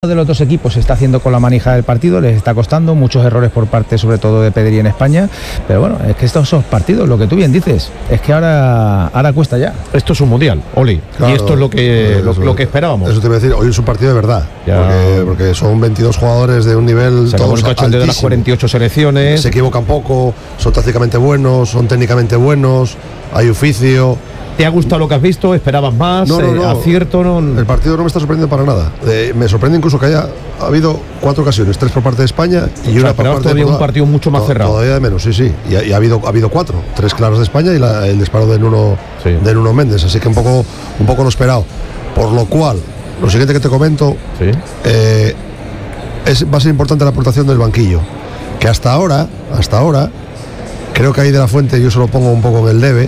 de los dos equipos se está haciendo con la manija del partido, les está costando muchos errores por parte sobre todo de Pedri en España, pero bueno, es que estos son partidos, lo que tú bien dices, es que ahora cuesta ya. Esto es un mundial, Oli, claro, y esto es lo que esperábamos. Eso te iba a decir, hoy es un partido de verdad, porque son 22 jugadores de un nivel, se acabó el cachondeo de las 48 selecciones. Se equivocan poco, son tácticamente buenos, son técnicamente buenos, hay oficio. ¿Te ha gustado lo que has visto? ¿Esperabas más? No. ¿Acierto? No. El partido no me está sorprendiendo para nada. Me sorprende incluso que haya habido 4 ocasiones, 3 por parte de España y una por parte de Portugal. Un partido mucho más cerrado. Todavía de menos, sí. Y ha habido 4, 3 claras de España y el disparo de Nuno Méndez. Así que un poco lo esperado. Por lo cual, lo siguiente que te comento, va a ser importante la aportación del banquillo. Que hasta ahora, creo que ahí de la Fuente yo se lo pongo un poco en el debe.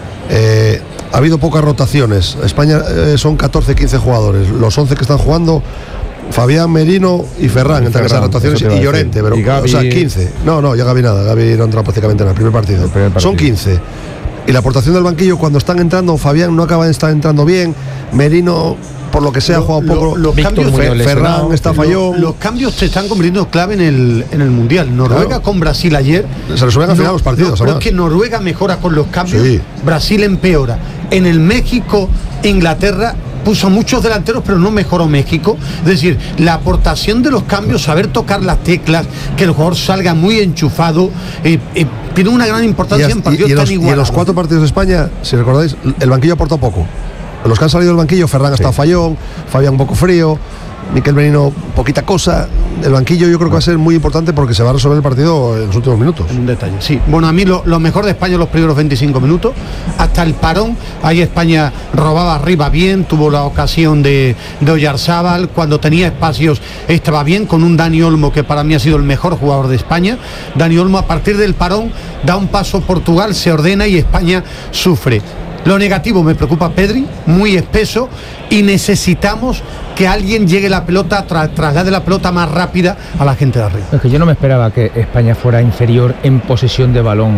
Ha habido pocas rotaciones. España son 14-15 jugadores. Los 11 que están jugando, Fabián, Merino y Ferran entre esas rotaciones y Llorente, pero Gavi... o sea, 15. No, ya Gavi nada. Gavi no ha entrado prácticamente en el primer partido. Son 15. Y la aportación del banquillo cuando están entrando, Fabián no acaba de estar entrando bien, Merino por lo que sea ha jugado un poco. Los cambios, Ferran está fallón. Los cambios se están convirtiendo clave en el Mundial. Noruega con Brasil ayer. Se resuelven al final los partidos. Pero es que Noruega mejora con los cambios, Brasil empeora. En el México-Inglaterra puso muchos delanteros, pero no mejoró México. Es decir, la aportación de los cambios, saber tocar las teclas, que el jugador salga muy enchufado, tiene una gran importancia en partidos tan igualados. Y en los 4 partidos de España, si recordáis, el banquillo aporta poco. En los que han salido del banquillo, Ferran está fallón, Fabián un poco frío, Miquel Merino poquita cosa. El banquillo yo creo que va a ser muy importante porque se va a resolver el partido en los últimos minutos. En un detalle, sí. Bueno, a mí lo mejor de España los primeros 25 minutos, hasta el parón. Ahí España robaba arriba bien, tuvo la ocasión de Oyarzábal, cuando tenía espacios estaba bien, con un Dani Olmo que para mí ha sido el mejor jugador de España. Dani Olmo a partir del parón da un paso Portugal, se ordena y España sufre. Lo negativo, me preocupa Pedri, muy espeso, y necesitamos que alguien llegue la pelota, traslade la pelota más rápida a la gente de arriba. Es que yo no me esperaba que España fuera inferior en posesión de balón.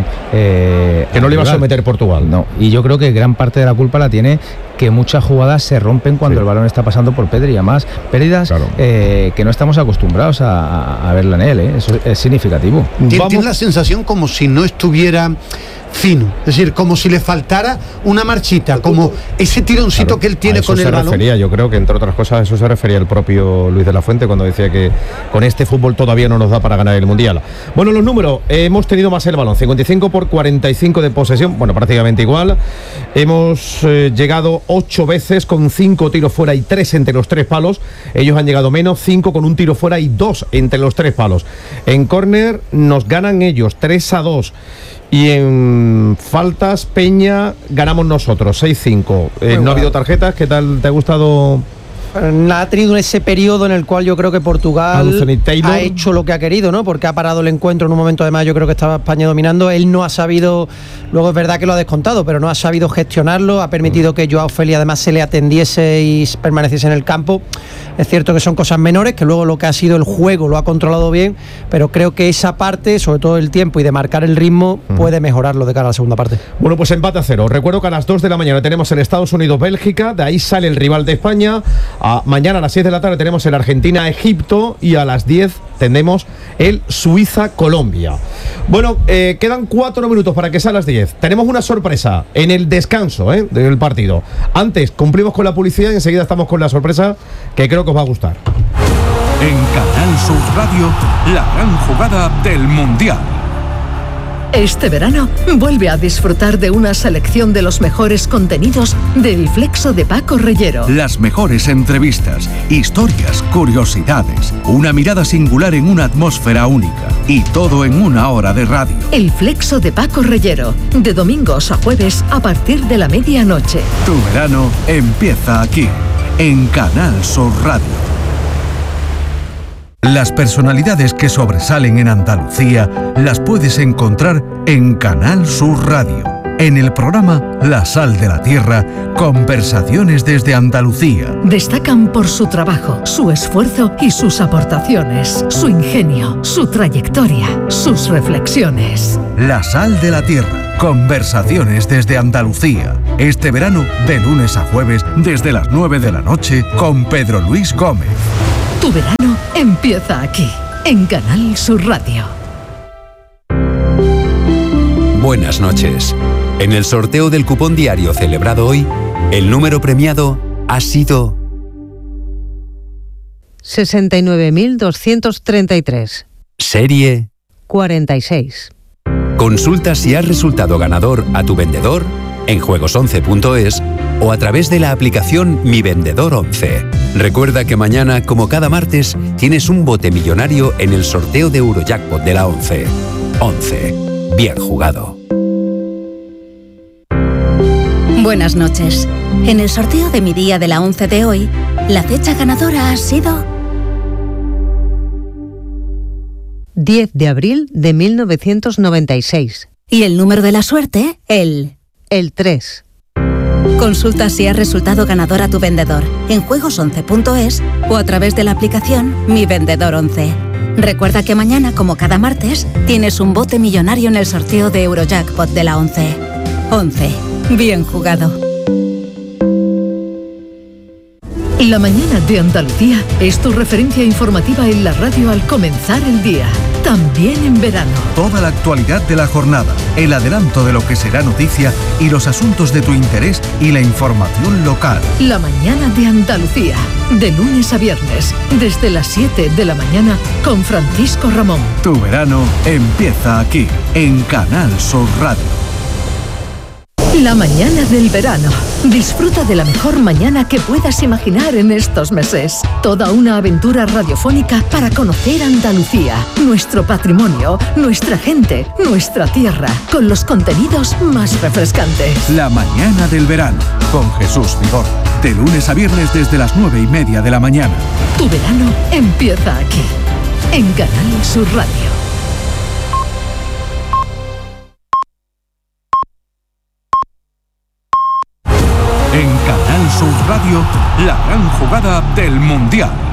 Que no le iba a someter Portugal. No, y yo creo que gran parte de la culpa la tiene que muchas jugadas se rompen cuando el balón está pasando por Pedri, y además pérdidas que no estamos acostumbrados a verla en él, eso es significativo. Tiene la sensación como si no estuviera fino, es decir, como si le faltara una marchita, como ese tironcito que él tiene con el balón. Yo creo que entre otras cosas a eso se refería el propio Luis de la Fuente cuando decía que con este fútbol todavía no nos da para ganar el Mundial. Bueno, los números, hemos tenido más el balón, 55 por 45 de posesión, bueno, prácticamente igual. Hemos llegado 8 veces con 5 tiros fuera y 3 entre los 3 palos. Ellos han llegado menos, 5 con un tiro fuera y 2 entre los 3 palos. En córner nos ganan ellos 3-2. Y en faltas, Peña, ganamos nosotros, 6-5. No ha habido tarjetas. ¿Qué tal te ha gustado? Ha tenido ese periodo en el cual yo creo que Portugal ha hecho lo que ha querido, ¿no? Porque ha parado el encuentro en un momento, además yo creo que estaba España dominando. Él no ha sabido, luego es verdad que lo ha descontado, pero no ha sabido gestionarlo, ha permitido que Joao Félix además se le atendiese y permaneciese en el campo. Es cierto que son cosas menores, que luego lo que ha sido el juego lo ha controlado bien, pero creo que esa parte, sobre todo el tiempo y de marcar el ritmo, puede mejorarlo de cara a la segunda parte. Bueno, pues empate a 0. Recuerdo que a las 2 de la mañana tenemos el Estados Unidos-Bélgica, de ahí sale el rival de España. Mañana a las 6 de la tarde tenemos el Argentina-Egipto y a las 10 tendremos el Suiza-Colombia. Bueno, quedan 4 minutos para que sea a las 10. Tenemos una sorpresa en el descanso del partido. Antes cumplimos con la publicidad y enseguida estamos con la sorpresa que creo que os va a gustar. En Canal Sur Radio, la gran jugada del Mundial. Este verano, vuelve a disfrutar de una selección de los mejores contenidos del Flexo de Paco Reyero. Las mejores entrevistas, historias, curiosidades, una mirada singular en una atmósfera única y todo en una hora de radio. El Flexo de Paco Reyero, de domingos a jueves a partir de la medianoche. Tu verano empieza aquí, en Canal Sur Radio. Las personalidades que sobresalen en Andalucía las puedes encontrar en Canal Sur Radio. En el programa La Sal de la Tierra, conversaciones desde Andalucía. Destacan por su trabajo, su esfuerzo y sus aportaciones, su ingenio, su trayectoria, sus reflexiones. La Sal de la Tierra, conversaciones desde Andalucía. Este verano, de lunes a jueves, desde las 9 de la noche, con Pedro Luis Gómez. Tu verano empieza aquí, en Canal Sur Radio. Buenas noches. En el sorteo del cupón diario celebrado hoy, el número premiado ha sido 69.233. Serie 46. Consulta si has resultado ganador a tu vendedor en juegos11.es o a través de la aplicación Mi Vendedor 11. Recuerda que mañana, como cada martes, tienes un bote millonario en el sorteo de Eurojackpot de la 11. 11. Bien jugado. Buenas noches. En el sorteo de mi día de la 11 de hoy, la fecha ganadora ha sido 10 de abril de 1996. Y el número de la suerte, el 3. Consulta si has resultado ganador a tu vendedor en juegos11.es o a través de la aplicación Mi Vendedor 11. Recuerda que mañana, como cada martes, tienes un bote millonario en el sorteo de Eurojackpot de la 11. 11. Bien jugado. La mañana de Andalucía es tu referencia informativa en la radio al comenzar el día. También en verano. Toda la actualidad de la jornada, el adelanto de lo que será noticia y los asuntos de tu interés y la información local. La mañana de Andalucía, de lunes a viernes, desde las 7 de la mañana con Francisco Ramón. Tu verano empieza aquí, en Canal Sur Radio. La mañana del verano. Disfruta de la mejor mañana que puedas imaginar en estos meses. Toda una aventura radiofónica para conocer Andalucía, nuestro patrimonio, nuestra gente, nuestra tierra, con los contenidos más refrescantes. La mañana del verano, con Jesús Vigorra. De lunes a viernes desde las 9:30 de la mañana. Tu verano empieza aquí, en Canal Sur Radio. En Canal Sur Radio, la gran jugada del Mundial.